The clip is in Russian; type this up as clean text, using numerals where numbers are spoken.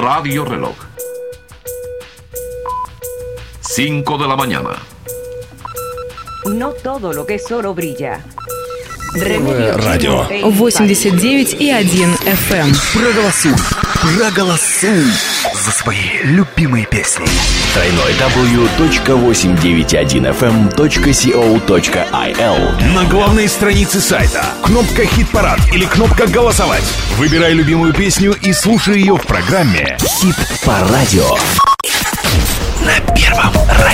Radio Reloj. 5 de la mañana. No todo lo que es oro brilla. Радио 89,1 FM. Проголосуй за свои любимые песни. www.891fm.co.il. На главной странице сайта кнопка «Хит-парад» или кнопка «Голосовать». Выбирай любимую песню и слушай ее в программе «Хит по радио» на Первом радио.